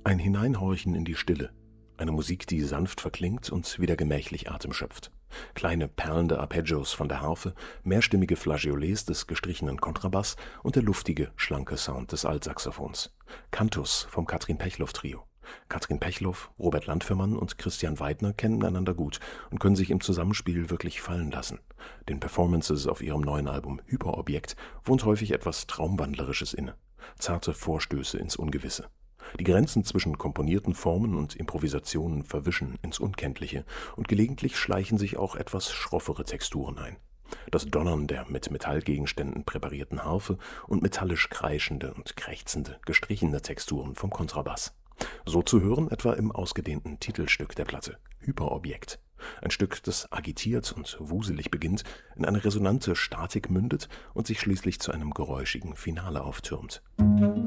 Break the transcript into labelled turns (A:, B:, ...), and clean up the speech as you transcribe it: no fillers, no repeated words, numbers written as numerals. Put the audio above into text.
A: Ein Hineinhorchen in die Stille. Eine Musik, die sanft verklingt und wieder gemächlich Atem schöpft. Kleine perlende Arpeggios von der Harfe, mehrstimmige Flageolets des gestrichenen Kontrabass und der luftige, schlanke Sound des Altsaxophons. Cantus vom Katrin Pechloff Trio. Katrin Pechloff, Robert Landfermann und Christian Weidner kennen einander gut und können sich im Zusammenspiel wirklich fallen lassen. Den Performances auf ihrem neuen Album Hyperobjekt wohnt häufig etwas Traumwandlerisches inne. Zarte Vorstöße ins Ungewisse. Die Grenzen zwischen komponierten Formen und Improvisationen verwischen ins Unkenntliche und gelegentlich schleichen sich auch etwas schroffere Texturen ein. Das Donnern der mit Metallgegenständen präparierten Harfe und metallisch kreischende und krächzende, gestrichene Texturen vom Kontrabass. So zu hören etwa im ausgedehnten Titelstück der Platte, Hyperobjekt. Ein Stück, das agitiert und wuselig beginnt, in eine resonante Statik mündet und sich schließlich zu einem geräuschigen Finale auftürmt.